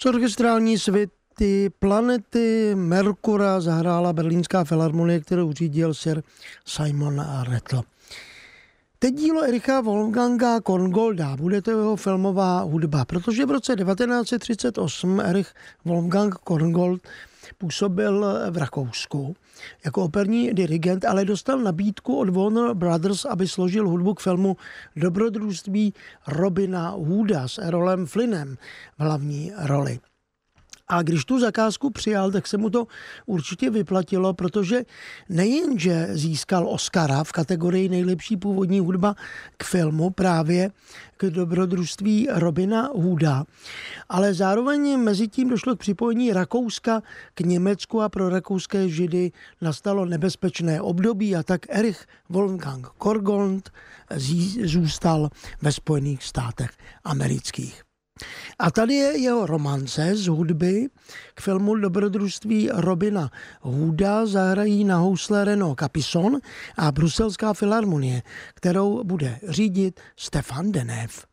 Z orchestrální svity Planety Merkura zahrála Berlínská filharmonie, kterou řídil sir Simon Rattle. Teď dílo Ericha Wolfganga Korngolda, bude to jeho filmová hudba, protože v roce 1938 Erich Wolfgang Korngold působil v Rakousku jako operní dirigent, ale dostal nabídku od Warner Brothers, aby složil hudbu k filmu Dobrodružství Robina Hooda s Errolem Flynnem v hlavní roli. A když tu zakázku přijal, tak se mu to určitě vyplatilo, protože nejenže získal Oscara v kategorii nejlepší původní hudba k filmu právě k Dobrodružství Robina Hooda, ale zároveň mezi tím došlo k připojení Rakouska k Německu a pro rakouské Židy nastalo nebezpečné období a tak Erich Wolfgang Korngold zůstal ve Spojených státech amerických. A tady je jeho romance z hudby k filmu Dobrodružství Robina Hooda, zahrají na housle Renaud Capison a Bruselská filharmonie, kterou bude řídit Stefan Denef.